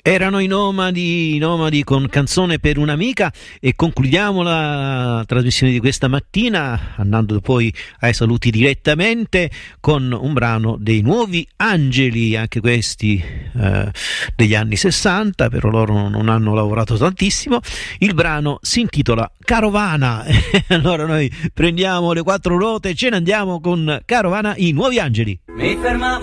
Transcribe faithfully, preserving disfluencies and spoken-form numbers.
Erano i Nomadi, i Nomadi con Canzone per un'amica, e concludiamo la trasmissione di questa mattina andando poi ai saluti direttamente con un brano dei Nuovi Angeli, anche questi eh, degli anni sessanta, però loro non hanno lavorato tantissimo. Il brano si intitola Carovana. Allora noi prendiamo le quattro ruote e ce ne andiamo con Carovana, i Nuovi Angeli. Mi fermavo